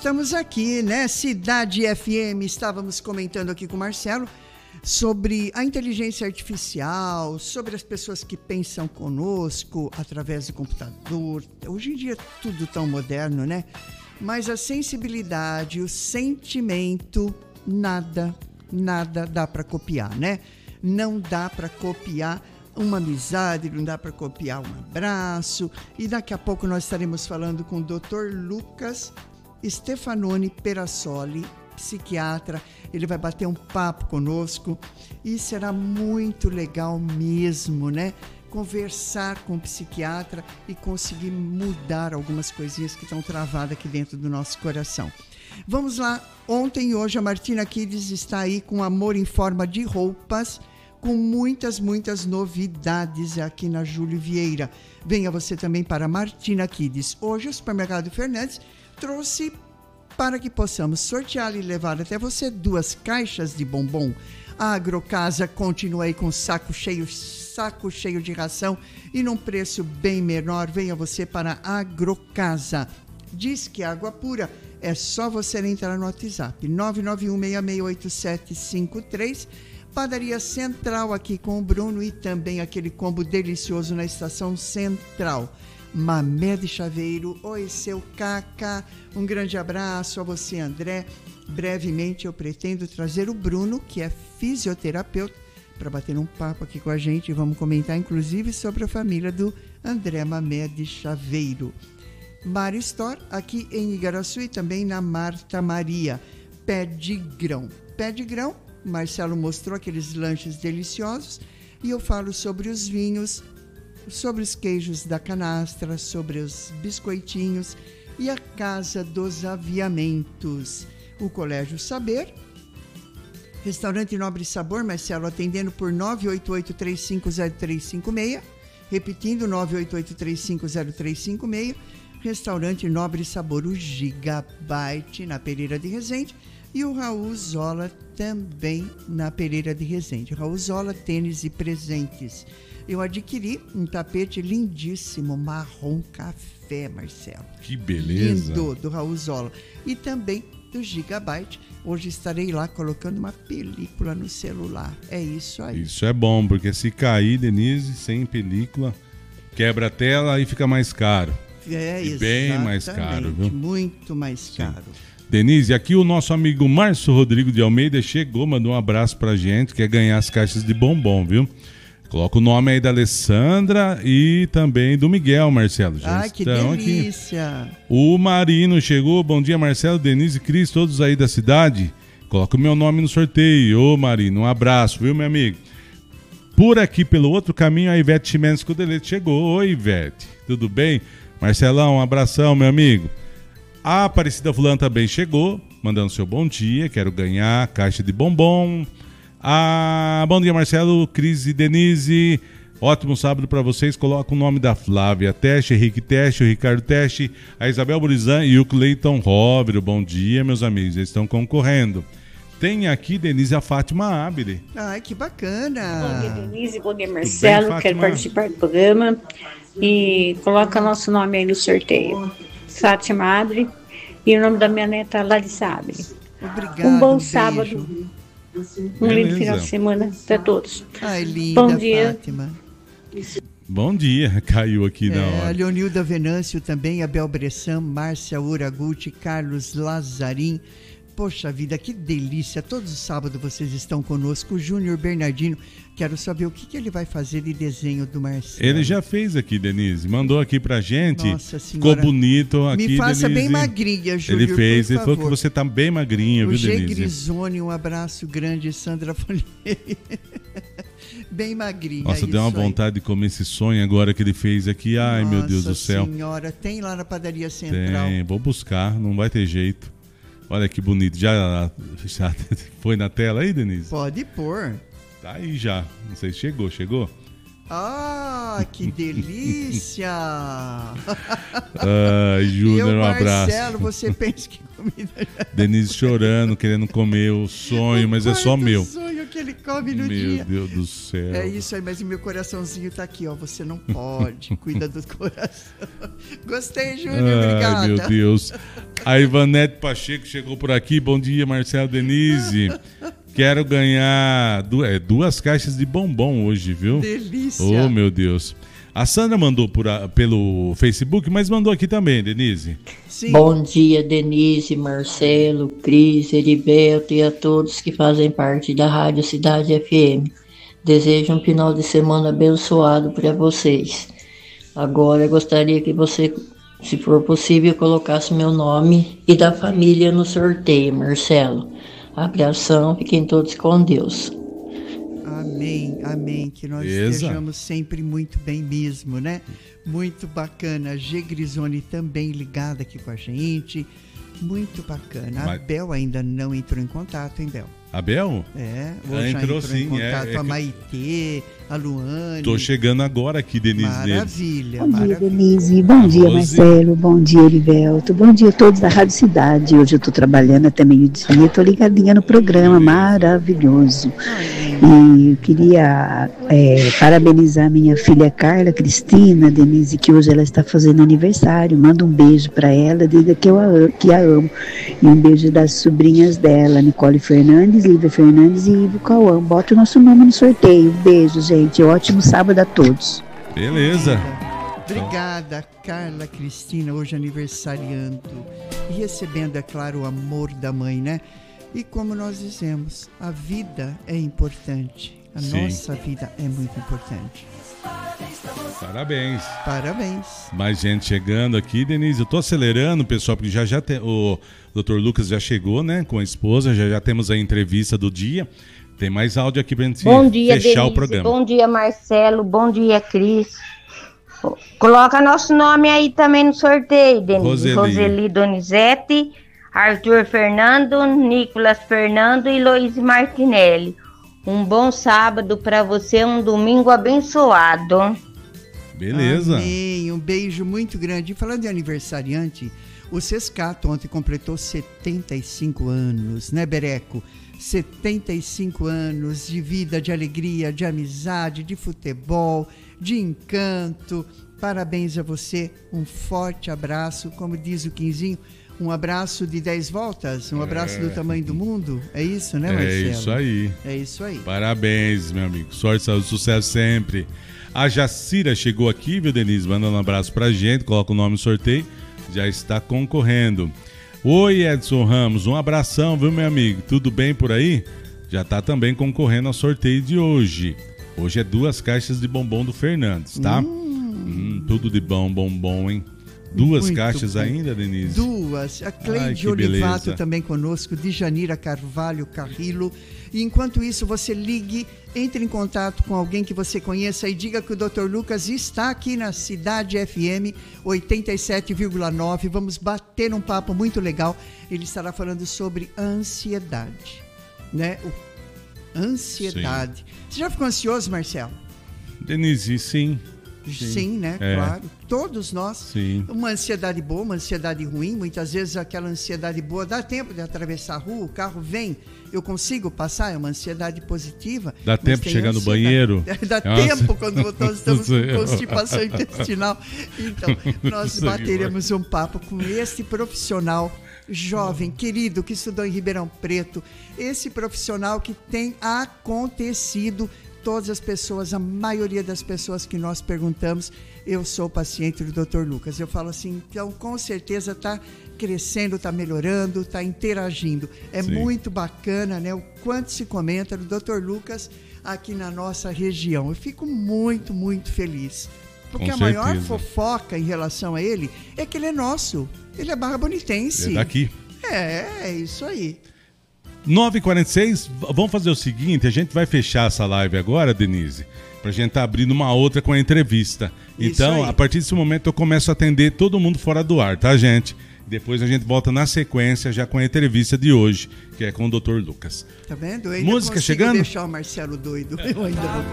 estamos aqui, né? Cidade FM, estávamos comentando aqui com o Marcelo sobre a inteligência artificial, sobre as pessoas que pensam conosco através do computador. Hoje em dia é tudo tão moderno, né? Mas a sensibilidade, o sentimento, nada dá para copiar, né? Não dá para copiar uma amizade, não dá para copiar um abraço. E daqui a pouco nós estaremos falando com o Dr. Lucas Stefanoni Perassoli, psiquiatra. Ele vai bater um papo conosco e será muito legal mesmo, né? Conversar com o psiquiatra e conseguir mudar algumas coisinhas que estão travadas aqui dentro do nosso coração. Vamos lá, ontem e hoje a Martina Kids está aí com Amor em Forma de Roupas, com muitas novidades aqui na Júlio Vieira. Venha você também para Martina Kids. Hoje o Supermercado Fernandes trouxe para que possamos sortear e levar até você 2 caixas de bombom. A Agrocasa continua aí com saco cheio de ração e num preço bem menor. Venha você para a Agrocasa. Diz que água pura, é só você entrar no WhatsApp 991668753. Padaria Central aqui com o Bruno e também aquele combo delicioso na Estação Central. Mamé de Chaveiro, oi seu Caca, um grande abraço a você, André. Brevemente eu pretendo trazer o Bruno, que é fisioterapeuta, para bater um papo aqui com a gente. Vamos comentar inclusive sobre a família do André Mamé de Chaveiro. Mário Store, aqui em Igaraçu e também na Marta Maria. Pé de grão, Marcelo mostrou aqueles lanches deliciosos e eu falo sobre os vinhos, sobre os queijos da canastra, sobre os biscoitinhos e a Casa dos Aviamentos. O Colégio Saber, Restaurante Nobre Sabor, Marcelo atendendo por 988-350356, repetindo 988-350356, Restaurante Nobre Sabor, o Gigabyte na Pereira de Resende. E o Raul Zola também na Pereira de Resende. Raul Zola, tênis e presentes. Eu adquiri um tapete lindíssimo, marrom café, Marcelo. Que beleza. Lindo, do Raul Zola. E também do Gigabyte. Hoje estarei lá colocando uma película no celular. É isso aí. Isso é bom, porque se cair, Denise, sem película, quebra a tela e fica mais caro. É, e bem mais caro, viu? Muito mais caro. Denise, aqui o nosso amigo Márcio Rodrigo de Almeida chegou, mandou um abraço pra gente, quer ganhar as caixas de bombom, viu? Coloca o nome aí da Alessandra e também do Miguel, Marcelo. Já que delícia! Aqui. O Marino chegou, bom dia Marcelo, Denise e Cris, todos aí da cidade. Coloca o meu nome no sorteio. Ô Marino, um abraço, viu meu amigo? Por aqui, pelo outro caminho, a Ivete Chimenez Codelete chegou. Oi Ivete, tudo bem? Marcelão, um abração, meu amigo. A Aparecida Fulano também chegou, mandando seu bom dia, quero ganhar caixa de bombom. Bom dia, Marcelo, Cris e Denise. Ótimo sábado para vocês. Coloca o nome da Flávia Teste, Henrique Teste, o Ricardo Teste, a Isabel Burizan e o Cleiton Róvero. Bom dia, meus amigos, eles estão concorrendo. Tem aqui, Denise, a Fátima Abile. Ai, que bacana. Bom dia, Denise, bom dia, Marcelo. Bem, quero participar do programa e coloca nosso nome aí no sorteio. Fátima Abile e o nome da minha neta Larissa Abile. Obrigado. Um bom sábado. Um lindo final de semana para todos. Ai, linda, bom dia. Fátima. Bom dia, caiu aqui na hora. A Leonilda Venâncio também, Abel Bressan, Márcia Uraguchi, Carlos Lazarim. Poxa vida, que delícia. Todos os sábados vocês estão conosco. O Júnior Bernardino, quero saber o que ele vai fazer de desenho do Marcelo. Ele já fez aqui, Denise. Mandou aqui pra gente. Nossa Senhora. Ficou bonito aqui, Me faça Denise. bem magrinha, Júnior, Ele fez, ele falou que você tá bem magrinha, viu, Denise? O G. Grisoni, um abraço grande. Sandra Folheiro. Bem magrinha. Nossa, deu uma vontade de comer esse sonho agora que ele fez aqui. Ai, nossa, meu Deus do céu. Nossa Senhora, tem lá na Padaria Central. Tem, vou buscar, não vai ter jeito. Olha que bonito. Já foi na tela aí, Denise? Pode pôr. Tá aí já. Não sei se chegou. Ah, que delícia! Ai, Júnior, um abraço. Marcelo, você pensa que comida... Denise chorando, querendo comer o sonho, mas é só meu. O sonho que ele come no Meu dia. Deus do céu. É isso aí, mas o meu coraçãozinho tá aqui, ó. Você não pode, cuida do coração. Gostei, Júnior, obrigada. Ai, meu Deus. A Ivanete Pacheco chegou por aqui. Bom dia, Marcelo, Denise. Quero ganhar 2 caixas de bombom hoje, viu? Delícia. Oh, meu Deus. A Sandra mandou pelo Facebook, mas mandou aqui também, Denise. Sim. Bom dia, Denise, Marcelo, Cris, Heriberto e a todos que fazem parte da Rádio Cidade FM. Desejo um final de semana abençoado para vocês. Agora eu gostaria que você, se for possível, colocasse meu nome e da família no sorteio, Marcelo. Abração, fiquem todos com Deus. Amém, amém. Que nós estejamos sempre muito bem mesmo, né? Muito bacana. A G. Grisoni também ligada aqui com a gente. Muito bacana. A Bel ainda não entrou em contato, hein, Bel? A Bel? Hoje entrou sim, em contato a Maitê, a Luane. Tô chegando agora aqui, Denise. Maravilha. Bom dia, Denise. Bom dia, Marcelo. Bom dia, Heriberto. Bom dia a todos da Rádio Cidade. Hoje eu tô trabalhando até meio-dia. Tô ligadinha no programa, maravilhoso. E eu queria parabenizar minha filha Carla Cristina, Denise, que hoje ela está fazendo aniversário. Manda um beijo para ela, diga que a amo. E um beijo das sobrinhas dela, Nicole Fernandes, Lívia Fernandes e Ivo Cauã. Bota o nosso nome no sorteio. Beijo, gente. Ótimo sábado a todos. Beleza. Obrigada, Carla Cristina, hoje aniversariando. E recebendo, é claro, o amor da mãe, né? E como nós dizemos, a vida é importante. A nossa vida é muito importante. Parabéns. Parabéns. Mais gente chegando aqui, Denise. Eu tô acelerando, pessoal, porque já tem, o Dr. Lucas já chegou, né, com a esposa. Já temos a entrevista do dia. Tem mais áudio aqui pra gente fechar Denise, o programa. Bom dia, Marcelo. Bom dia, Cris. Coloca nosso nome aí também no sorteio, Denise. Roseli Donizete, Arthur Fernando, Nicolas Fernando e Loís Martinelli. Um bom sábado para você, um domingo abençoado. Beleza. Amém. Um beijo muito grande. E falando de aniversariante, o Sescato ontem completou 75 anos, né, Bereco? 75 anos de vida, de alegria, de amizade, de futebol, de encanto. Parabéns a você, um forte abraço, como diz o Quinzinho, um abraço de 10 voltas, um abraço do tamanho do mundo. É isso, né, Marcelo? É isso aí. É isso aí. Parabéns, meu amigo. Sorte, saúde, sucesso sempre. A Jacira chegou aqui, viu, Denise? Mandando um abraço pra gente, coloca o nome no sorteio. Já está concorrendo. Oi, Edson Ramos, um abração, viu, meu amigo? Tudo bem por aí? Já está também concorrendo ao sorteio de hoje. Hoje é 2 caixas de bombom do Fernandes, tá? Tudo de bom, bombom, hein? 2 caixas bom. Ainda, Denise? 2. A Cleide Olivato beleza. Também conosco, de Janira Carvalho Carrillo. E enquanto isso, você ligue, entre em contato com alguém que você conheça e diga que o Dr. Lucas está aqui na Cidade FM 87,9. Vamos bater um papo muito legal. Ele estará falando sobre ansiedade, né? Ansiedade. Sim. Você já ficou ansioso, Marcelo? Denise, sim. Sim, né? Claro. Todos nós. Sim. Uma ansiedade boa, uma ansiedade ruim. Muitas vezes aquela ansiedade boa dá tempo de atravessar a rua, o carro vem, eu consigo passar, é uma ansiedade positiva. Dá tempo de chegar no banheiro. Dá tempo quando nós estamos com constipação intestinal. Então, nós bateremos um papo com esse profissional jovem, querido, que estudou em Ribeirão Preto. Esse profissional que tem acontecido. Todas as pessoas, a maioria das pessoas que nós perguntamos, eu sou paciente do Dr. Lucas. Eu falo assim, então com certeza está crescendo, está melhorando, está interagindo. É Sim. muito bacana, né? O quanto se comenta do Dr. Lucas aqui na nossa região. Eu fico muito, muito feliz. Porque a maior fofoca em relação a ele é que ele é nosso. Ele é Barra Bonitense. É daqui. É isso aí. 9h46, vamos fazer o seguinte, a gente vai fechar essa live agora, Denise, pra gente estar abrindo uma outra com a entrevista. Então, a partir desse momento eu começo a atender todo mundo fora do ar, tá, gente? Depois a gente volta na sequência já com a entrevista de hoje, que é com o Dr. Lucas. Tá vendo? Eu ainda música chegando? Deixar o Marcelo doido. Eu ainda vou